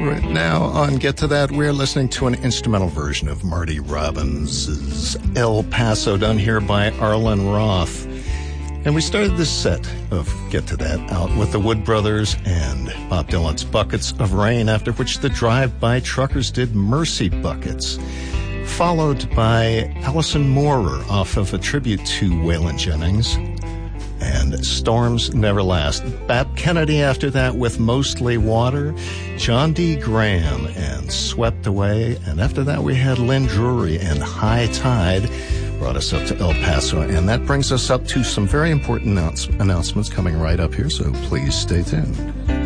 Right now on Get to That, we're listening to an instrumental version of Marty Robbins' El Paso, done here by Arlen Roth. And we started this set of Get to That out with the Wood Brothers and Bob Dylan's Buckets of Rain, after which the Drive-By Truckers did Mercy Buckets, followed by Alison Moorer off of a tribute to Waylon Jennings, and Storms Never Last. Bat Kennedy after that with Mostly Water, John D. Graham and Swept Away, and after that we had Lynn Drury and High Tide brought us up to El Paso, and that brings us up to some very important announcements coming right up here, so please stay tuned.